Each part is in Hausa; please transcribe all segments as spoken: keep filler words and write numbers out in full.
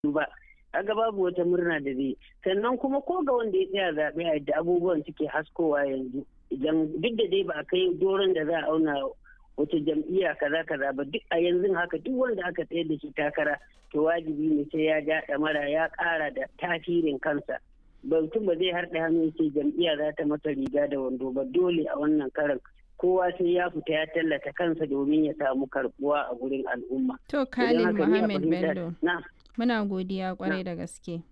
ba. Kaga babu wata murna da zai sannan kuma ko ga wanda ya tsaya zaɓe a yadda abubuwan suke haskowa yanzu idan duk da dai ba a kai doron da za a auna wata jam'iyya kaza kaza ba duk a yanzu haka duk wanda aka tsayar da shi takara to wajibi ne sai ya ja ɗamara ya ƙara da tasirin kansa mutum ba zai harɗe hannu sai jam'iyya za ta masa riga da wando ba dole a wannan karan kowa sai ya fita ya tallata kansa domin ya samu karbuwa a gurin al'umma. To Khalil Muhammad Bello. Muna godiya kwarai da gaske.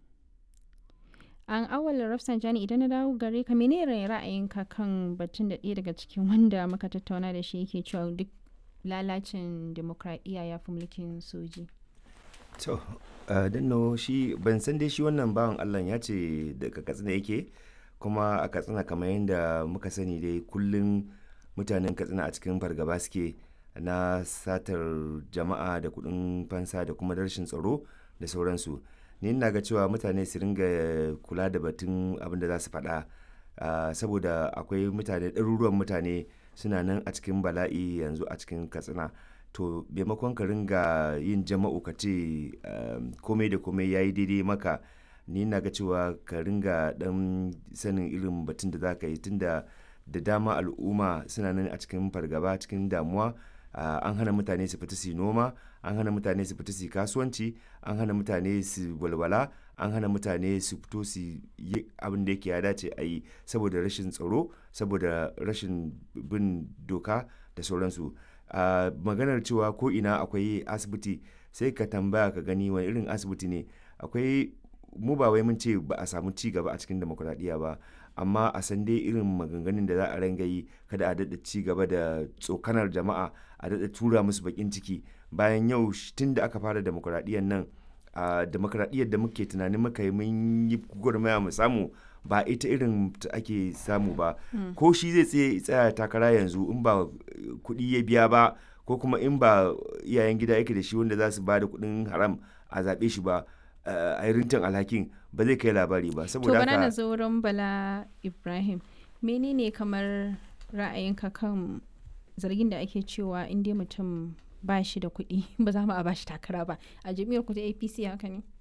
An awal Rafsanjani idan na dawo gare ka menene ra'ayinka kan batun da ɗaya daga cikin wanda muka tattauna da shi yake cewa duk lalacin demokradiyya ya fi mulkin soji. To, danno shi ban san dai shi wannan bawan Allah ya ce daga Katsina yake kuma a Katsina kamar yadda muka sani dai kullum mutanen Katsina a cikin fargaba suke na satar jama'a da kuɗin fansa da kuma rashin tsaro da sauransu. Ni ina ga cewa mutane su ringa kula da batun abin da za su faɗa saboda akwai mutane ɗaruruwan mutane suna nan a cikin bala'i yanzu a cikin Katsina. To maimakon ka ringa yin jama'u ka ce komai da komai ya yi daidai maka, ni ina ga cewa ka ringa ɗan sanin irin batun da za ka yi tunda da dama al'umma suna nan a cikin fargaba cikin damuwa. Uh, an hana mutane su fita su noma, an hana mutane su fita su kasuwanci, an hana mutane su walwala, an hana mutane su fito su yi abin da yake ya dace a yi saboda rashin tsaro, saboda rashin bin doka da sauransu. Uh, maganar cewa ko ina akwai asibiti sai ka tambaya ka gani wani irin asibiti ne akwai. Mu ba wai mun ce ba a samu ci gaba a cikin demokuraɗiyya ba, amma a san dai irin maganganun da za a ranga yi kada a daɗa ci gaba da tsokanar jama'a a daɗa tura musu bakin ciki bayan yau tun da aka fara demokuraɗiyyar nan a demokuraɗiyyar da muke tunanin muka yi mun yi gwagwarmaya mu samu ba ita irin ake samu ba. hmm. Ko shi zai tsaya takara yanzu in ba kuɗi ya biya ba ko kuma in ba iyayen gida yake da shi wanda za su ba da kuɗin haram a zaɓe shi ba a yi rintin alhakin ba zai kai labari ba. Saboda haka to bana zo wurin Bala Ibrahim, menene kamar ra'ayinka kan zargin da ake cewa in dai mutum ba shi da kuɗi ba za mu a ba shi takara ba a jami'ar ku ta A P C haka ne?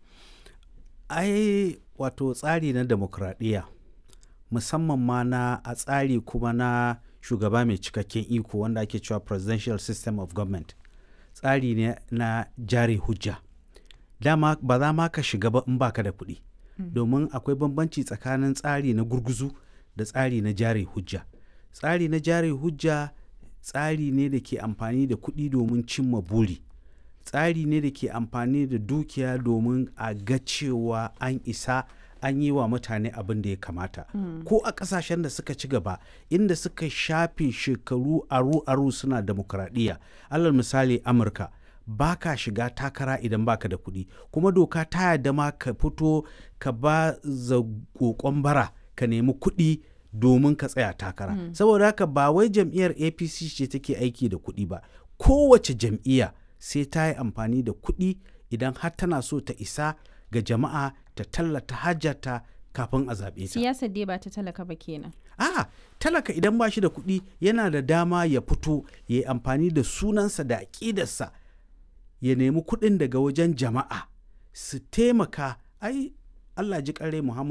Ai wato tsari na demokradiyya musamman ma na a tsari kuma na shugaba mai cikakken iko wanda ake cewa presidential system of government, tsari ne na jari hujja. Dama ba za ma ka shiga ba in baka da kuɗi. mm. Domin akwai bambanci tsakanin tsari na gurguzu da tsari na jari hujja. Tsari na jari hujja tsari ne da ke amfani da kuɗi domin cimma buri. Tsari ne da ke amfani da dukiya domin a ga cewa an isa an yi wa mutane abin da ya kamata. mm. Ko a ƙasashen da suka ci gaba inda suka shafe shekaru aru-aru suna demokradiyya, alal misali Amurka, ba ka shiga takara idan baka da kuɗi, kuma doka ta yarda ma ka fito ka ba za kokon bara ka nemi kuɗi domin ka tsaya takara. mm. Saboda haka ba wai jam'iyyar A P C ce take aiki da kuɗi ba, kowace jam'iyya sai ta yi amfani da kuɗi idan har tana so ta isa ga jama'a ta tallata hajjata kafin a zaɓe ta. Siyasar dai ba ta talaka ba kenan. A'a, talaka idan ba shi da kuɗi yana da dama ya fito ya yi amfani da sunansa da aƙidarsa ya nemi kuɗin daga wajen jama'a su taimaka. Ai Allah ji ƙare Muhammad